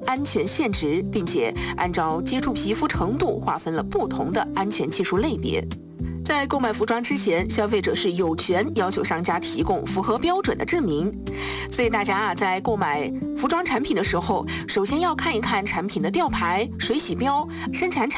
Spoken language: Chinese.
安全限值，并且按照接触皮肤程度划分了不同的安全技术类别。在购买服装之前，消费者是有权要求商家提供符合标准的证明。所以大家在购买服装产品的时候，首先要看一看产品的吊牌、水洗标、生产